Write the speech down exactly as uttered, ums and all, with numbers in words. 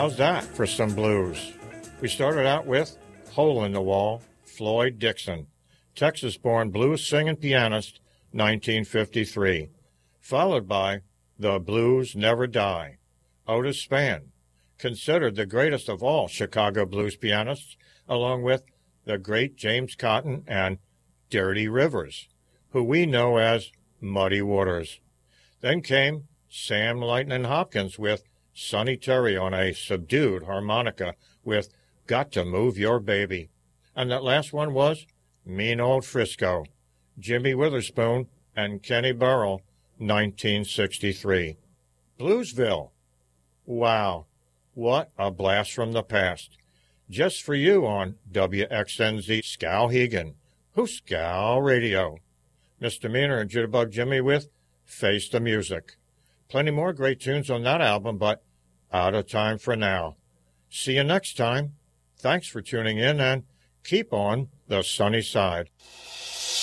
How's that for some blues? We started out with Hole in the Wall, Floyd Dixon, Texas-born blues singing pianist, nineteen fifty-three, followed by The Blues Never Die, Otis Spann, considered the greatest of all Chicago blues pianists, along with the great James Cotton and Dirty Rivers, who we know as Muddy Waters. Then came Sam Lightnin' Hopkins with Sonny Terry on a subdued harmonica with Got to Move Your Baby. And that last one was Mean Old Frisco, Jimmy Witherspoon and Kenny Burrell, nineteen sixty-three. Bluesville. Wow, what a blast from the past. Just for you on W X N Z Skowhegan, Hooskow Radio. Misdemeanor and Jitterbug Jimmy with Face the Music. Plenty more great tunes on that album, but out of time for now. See you next time. Thanks for tuning in, and keep on the sunny side.